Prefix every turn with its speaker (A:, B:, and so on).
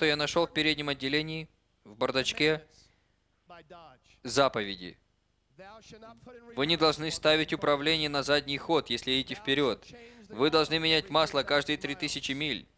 A: что я нашел в переднем отделении, в бардачке, заповеди. Вы не должны ставить управление на задний ход, если едете вперед. Вы должны менять масло каждые 3000 миль.